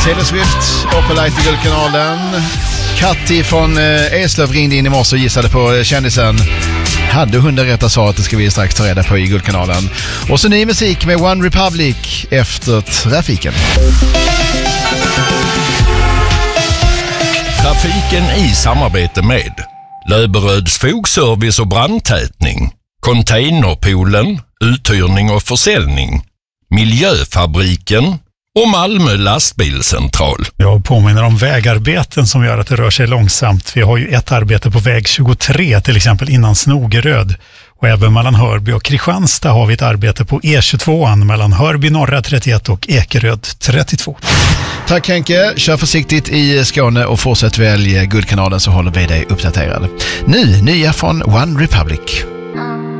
Taylor Swift, Opelite i Guldkanalen. Katti från Eslöv ringde in i morse och gissade på kändisen. Hade 100 rätta svar, det ska vi strax ta reda på i Guldkanalen. Och så ny musik med One Republic efter trafiken. Trafiken i samarbete med Löberöds fogservice och brandtätning, Containerpoolen, uthyrning och försäljning, Miljöfabriken och Malmö lastbilscentral. Jag påminner om vägarbeten som gör att det rör sig långsamt. Vi har ju ett arbete på väg 23 till exempel innan Snogeröd. Och även mellan Hörby och Kristianstad har vi ett arbete på E22 mellan Hörby norra 31 och Ekeröd 32. Tack Henke, kör försiktigt i Skåne och fortsätt välja Guldkanalen så håller vi dig uppdaterad. Nu, nya från One Republic.